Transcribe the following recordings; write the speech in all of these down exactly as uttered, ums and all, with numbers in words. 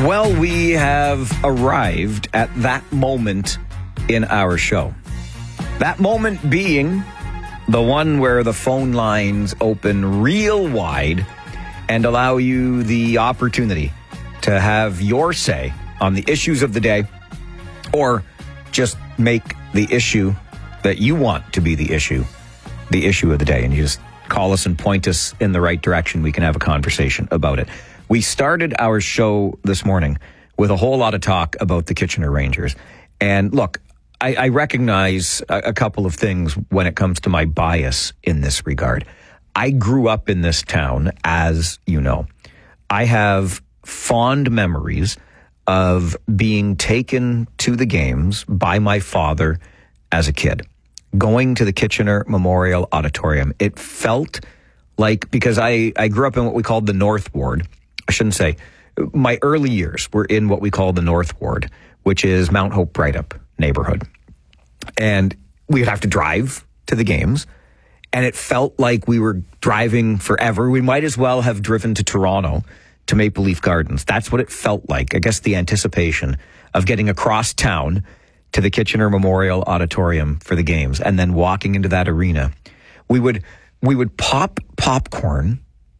Well, we have arrived at that moment in our show. That moment being the one where the phone lines open real wide and allow you the opportunity to have your say on the issues of the day, or just make the issue that you want to be the issue, the issue of the day. And you just call us and point us in the right direction. We can have a conversation about it. We started our show this morning with a whole lot of talk about the Kitchener Rangers. And look, I, I recognize a, a couple of things when it comes to my bias in this regard. I grew up in this town, as you know. I have fond memories of being taken to the games by my father as a kid, going to the Kitchener Memorial Auditorium. It felt like, because I, I grew up in what we called the North Ward. I shouldn't say, my early years were in what we call the North Ward, which is Mount Hope Breithaupt neighborhood. And we would have to drive to the games, and it felt like we were driving forever. We might as well have driven to Toronto to Maple Leaf Gardens. That's what it felt like. I guess the anticipation of getting across town to the Kitchener Memorial Auditorium for the games and then walking into that arena. We would we would pop popcorn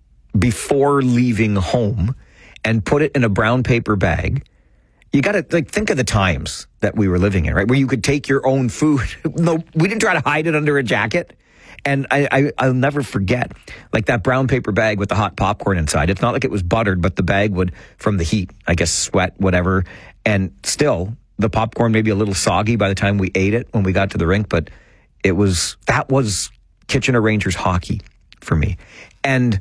before leaving home and put it in a brown paper bag. You got to like think of the times that we were living in, right? Where you could take your own food. No, we didn't try to hide it under a jacket. And I, I, I'll never forget, like that brown paper bag with the hot popcorn inside. It's not like it was buttered, but the bag would, from the heat, I guess, sweat, whatever. And still, the popcorn may be a little soggy by the time we ate it when we got to the rink. But it was, that was Kitchener Rangers hockey for me. And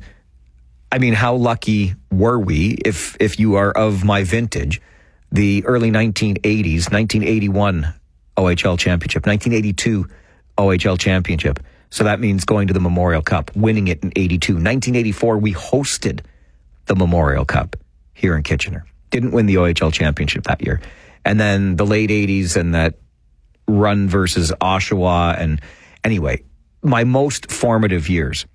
I mean, how lucky were we, if if you are of my vintage, the early nineteen eighties, nineteen eighty-one O H L Championship, nineteen eighty-two O H L Championship. So that means going to the Memorial Cup, winning it in eighty-two. nineteen eighty-four, we hosted the Memorial Cup here in Kitchener. Didn't win the O H L Championship that year. And then the late eighties and that run versus Oshawa. And anyway, my most formative years,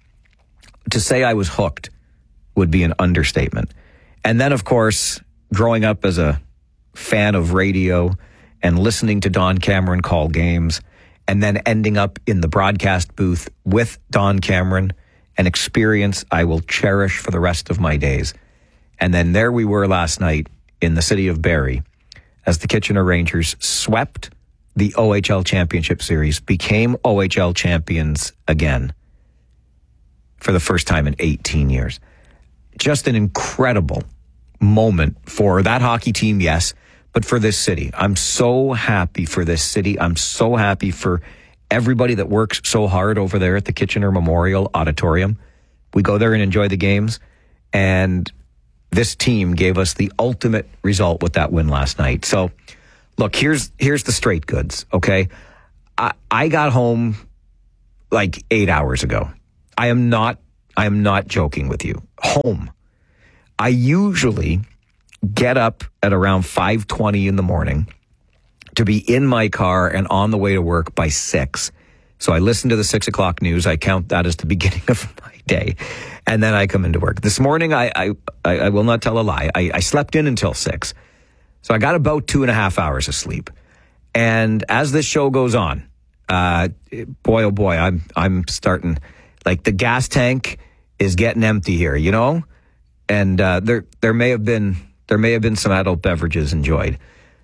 to say I was hooked would be an understatement. And then, of course, growing up as a fan of radio and listening to Don Cameron call games, and then ending up in the broadcast booth with Don Cameron, an experience I will cherish for the rest of my days. And then there we were last night in the city of Barrie as the Kitchener Rangers swept the O H L Championship Series, became O H L champions again for the first time in eighteen years. Just an incredible moment for that hockey team, yes, but for this city. I'm so happy for this city. I'm so happy for everybody that works so hard over there at the Kitchener Memorial Auditorium. We go there and enjoy the games, and this team gave us the ultimate result with that win last night. So, look, here's here's the straight goods, okay? I, I got home like eight hours ago. I am not I am not joking with you. Home. I usually get up at around five twenty in the morning to be in my car and on the way to work by six. So I listen to the six o'clock news. I count that as the beginning of my day. And then I come into work. This morning, I I, I will not tell a lie. I, I slept in until six. So I got about two and a half hours of sleep. And as this show goes on, uh, boy, oh boy, I'm I'm starting, like the gas tank is getting empty here, you know? And uh, there there may have been there may have been some adult beverages enjoyed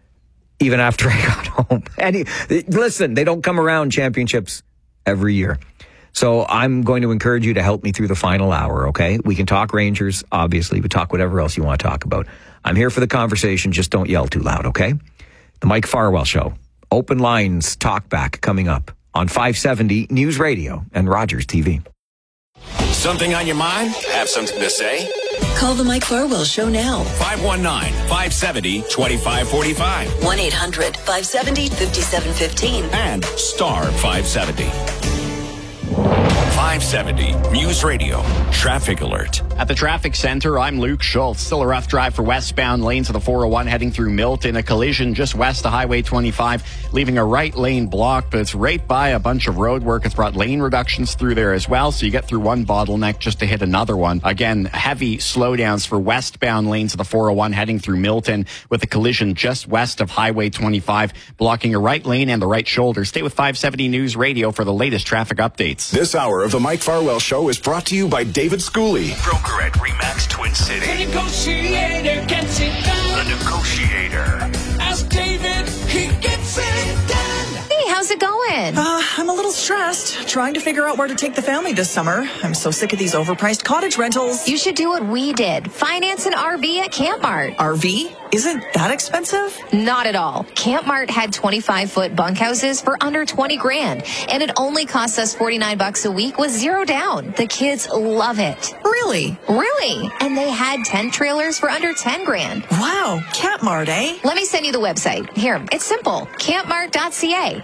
even after I got home. And listen, they don't come around, championships, every year. So I'm going to encourage you to help me through the final hour, okay? We can talk Rangers, obviously, but talk whatever else you want to talk about. I'm here for the conversation. Just don't yell too loud, okay? The Mike Farwell Show. Open lines, talk back coming up on five seventy News Radio and Rogers T V. Something on your mind? Have something to say? Call the Mike Farwell Show now. five one nine, five seven zero, two five four five. one eight hundred, five seven zero, five seven one five. And star five seventy. five seventy News Radio. Traffic alert. At the traffic center, I'm Luke Schultz. Still a rough drive for westbound lanes of the four oh one heading through Milton. A collision just west of Highway twenty-five, leaving a right lane blocked, but it's right by a bunch of road work. It's brought lane reductions through there as well, so you get through one bottleneck just to hit another one. Again, heavy slowdowns for westbound lanes of the four oh one heading through Milton, with a collision just west of Highway twenty-five, blocking a right lane and the right shoulder. Stay with five seventy News Radio for the latest traffic updates. This hour of the Mike Farwell Show is brought to you by David Schooley, broker at Remax Twin City. The negotiator gets it done. The negotiator. Ask David, he gets it done. Hey, how's it going? Uh, I'm a little stressed, trying to figure out where to take the family this summer. I'm so sick of these overpriced cottage rentals. You should do what we did. Finance an R V at Camp Mart. R V? Isn't that expensive? Not at all. Camp Mart had twenty-five foot bunkhouses for under twenty grand, and it only costs us forty-nine bucks a week with zero down. The kids love it. Really? Really? And they had tent trailers for under ten grand. Wow, Camp Mart, eh? Let me send you the website. Here, it's simple. camp mart dot c a.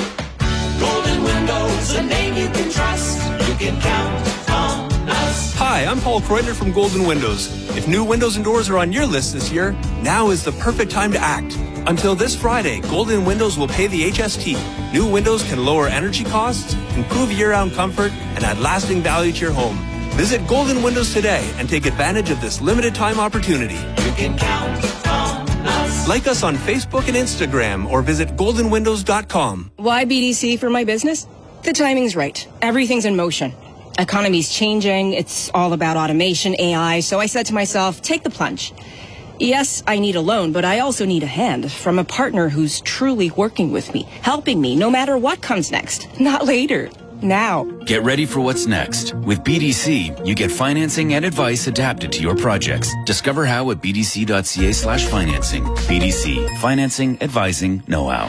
Golden Windows, a name you can trust. You can count on us. Hi, I'm Paul Kreutner from Golden Windows. If new windows and doors are on your list this year, now is the perfect time to act. Until this Friday, Golden Windows will pay the H S T. New windows can lower energy costs, improve year-round comfort, and add lasting value to your home. Visit Golden Windows today and take advantage of this limited time opportunity. You can count on us. Like us on Facebook and Instagram or visit golden windows dot com. Why B D C for my business? The timing's right. Everything's in motion. Economy's changing. It's all about automation, A I. So I said to myself, take the plunge. Yes, I need a loan, but I also need a hand from a partner who's truly working with me, helping me no matter what comes next. Not later. Now. Get ready for what's next. With B D C, you get financing and advice adapted to your projects. Discover how at b d c dot c a slash financing. B D C. Financing, advising, know-how.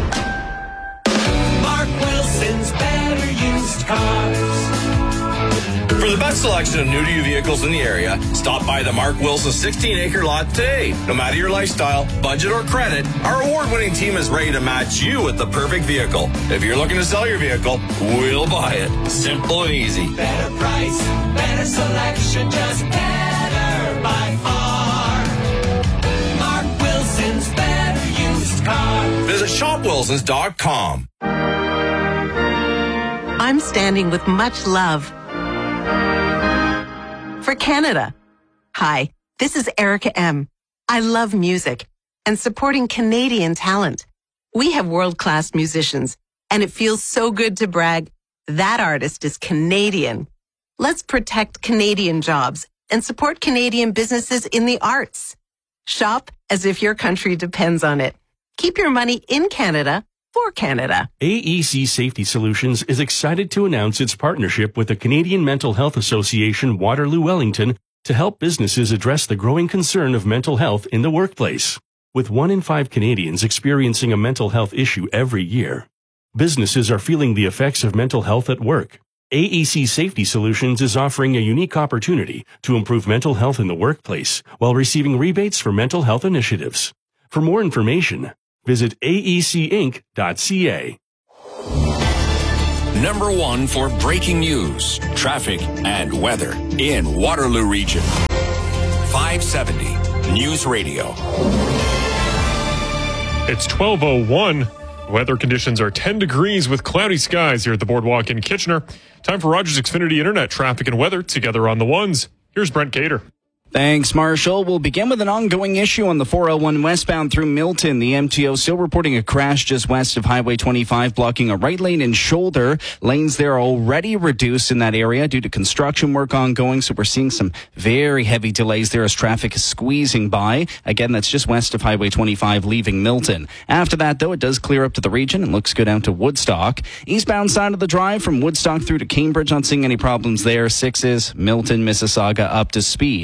Mark Wilson's better used cars. For the best selection of new-to-you vehicles in the area, stop by the Mark Wilson sixteen acre lot today. No matter your lifestyle, budget, or credit, our award-winning team is ready to match you with the perfect vehicle. If you're looking to sell your vehicle, we'll buy it. Simple and easy. Better price, better selection, just better by far. Mark Wilson's better used car. Visit shop wilsons dot com. I'm standing with much love for Canada. Hi, this is Erica M. I love music and supporting Canadian talent. We have world-class musicians, and it feels so good to brag. That artist is Canadian. Let's protect Canadian jobs and support Canadian businesses in the arts. Shop as if your country depends on it. Keep your money in Canada for Canada. A E C Safety Solutions is excited to announce its partnership with the Canadian Mental Health Association Waterloo Wellington to help businesses address the growing concern of mental health in the workplace. With one in five Canadians experiencing a mental health issue every year, businesses are feeling the effects of mental health at work. A E C Safety Solutions is offering a unique opportunity to improve mental health in the workplace while receiving rebates for mental health initiatives. For more information, visit A E C inc dot c a. Number one for breaking news, traffic, and weather in Waterloo Region. five seventy News Radio. It's twelve oh one. Weather conditions are ten degrees with cloudy skies here at the Boardwalk in Kitchener. Time for Rogers Xfinity Internet traffic and weather together on the ones. Here's Brent Cater. Thanks, Marshall. We'll begin with an ongoing issue on the four oh one westbound through Milton. The M T O still reporting a crash just west of Highway twenty-five, blocking a right lane and shoulder. Lanes there are already reduced in that area due to construction work ongoing, so we're seeing some very heavy delays there as traffic is squeezing by. Again, that's just west of Highway twenty-five, leaving Milton. After that, though, it does clear up to the region and looks good out to Woodstock. Eastbound side of the drive from Woodstock through to Cambridge, not seeing any problems there. Sixes, Milton, Mississauga up to speed.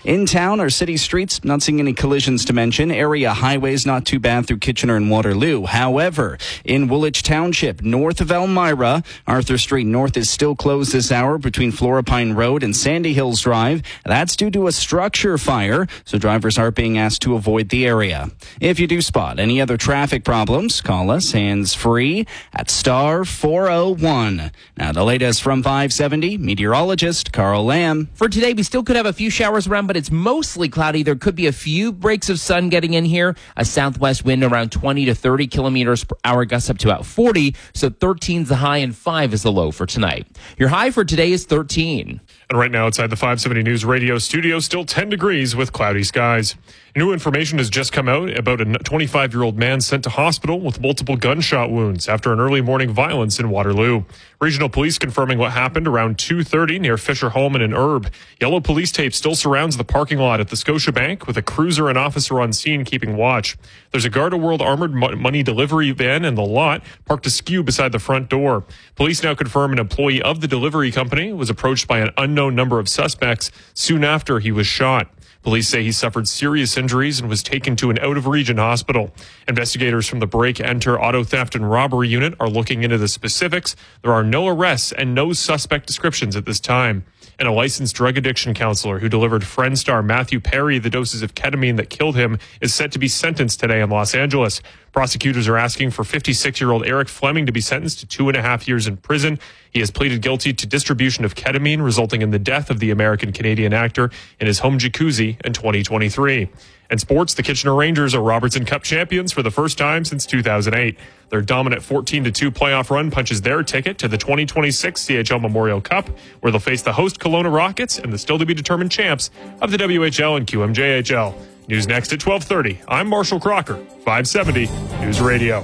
In town, our city streets, not seeing any collisions to mention. Area highways, not too bad through Kitchener and Waterloo. However, in Woolwich Township, north of Elmira, Arthur Street North is still closed this hour between Florapine Road and Sandy Hills Drive. That's due to a structure fire, so drivers are being asked to avoid the area. If you do spot any other traffic problems, call us hands-free at star four oh one. Now, the latest from five seventy, meteorologist Carl Lamb. For today, we still could have a few showers around, but it's mostly cloudy. There could be a few breaks of sun getting in here. A southwest wind around twenty to thirty kilometers per hour, gusts up to about forty. So thirteen is the high and five is the low for tonight. Your high for today is thirteen. And right now outside the five seventy News Radio studio, still ten degrees with cloudy skies. New information has just come out about a twenty-five-year-old man sent to hospital with multiple gunshot wounds after an early morning violence in Waterloo. Regional police confirming what happened around two thirty near Fisher Holman and Erb. Yellow police tape still surrounds the parking lot at the Scotiabank with a cruiser and officer on scene keeping watch. There's a Garda World armored money delivery van in the lot parked askew beside the front door. Police now confirm an employee of the delivery company was approached by an unknown number of suspects soon after he was shot. Police say he suffered serious injuries and was taken to an out-of-region hospital. Investigators from the Break, Enter, Auto Theft, and Robbery Unit are looking into the specifics. There are no arrests and no suspect descriptions at this time. And a licensed drug addiction counselor who delivered friend star Matthew Perry the doses of ketamine that killed him is set to be sentenced today in Los Angeles. Prosecutors are asking for fifty-six-year-old Eric Fleming to be sentenced to two and a half years in prison. He has pleaded guilty to distribution of ketamine, resulting in the death of the American-Canadian actor in his home jacuzzi in twenty twenty-three. And sports, the Kitchener Rangers are Robertson Cup champions for the first time since two thousand eight. Their dominant fourteen to two playoff run punches their ticket to the twenty twenty-six C H L Memorial Cup, where they'll face the host Kelowna Rockets and the still-to-be-determined champs of the W H L and Q M J H L. News next at twelve thirty. I'm Marshall Crocker, five seventy News Radio.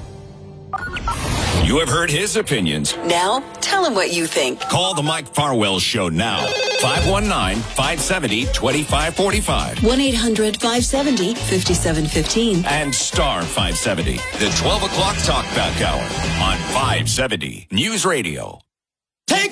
You have heard his opinions. Now, tell him what you think. Call the Mike Farwell Show now. five one nine, five seven zero, two five four five. one eight hundred, five seven zero, five seven one five. And star five seventy. The twelve o'clock Talkback Hour on five seventy News Radio.